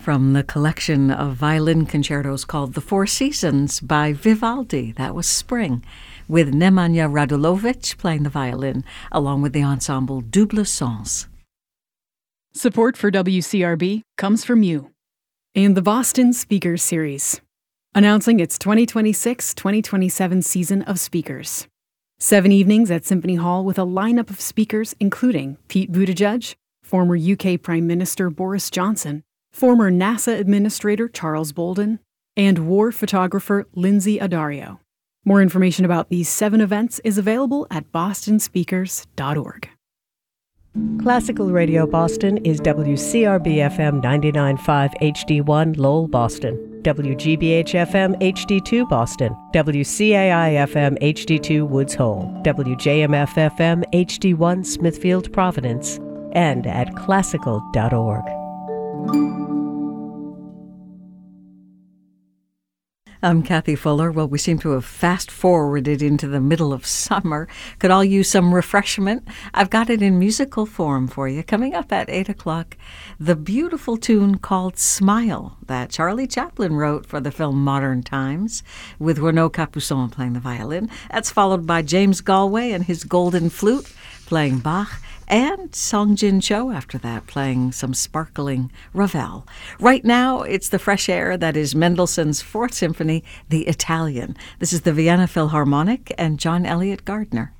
From the collection of violin concertos called The Four Seasons by Vivaldi. That was Spring, with Nemanja Radulovic playing the violin, along with the ensemble Double Sens. Support for WCRB comes from you and the Boston Speakers Series, announcing its 2026-2027 season of speakers. 7 evenings at Symphony Hall with a lineup of speakers including Pete Buttigieg, former UK Prime Minister Boris Johnson, former NASA Administrator Charles Bolden, and war photographer Lindsay Addario. More information about these 7 events is available at bostonspeakers.org. Classical Radio Boston is WCRB-FM 99.5 HD1 Lowell, Boston, WGBH-FM HD2 Boston, WCAI-FM HD2 Woods Hole, WJMF-FM HD1 Smithfield, Providence, and at classical.org. I'm Kathy Fuller. Well, we seem to have fast-forwarded into the middle of summer. Could all use some refreshment? I've got it in musical form for you. Coming up at 8 o'clock, the beautiful tune called Smile that Charlie Chaplin wrote for the film Modern Times, with Renaud Capuçon playing the violin. That's followed by James Galway and his golden flute playing Bach, and Song Jin Cho after that, playing some sparkling Ravel. Right now, it's the fresh air that is Mendelssohn's Fourth Symphony, The Italian. This is the Vienna Philharmonic and John Elliott Gardner.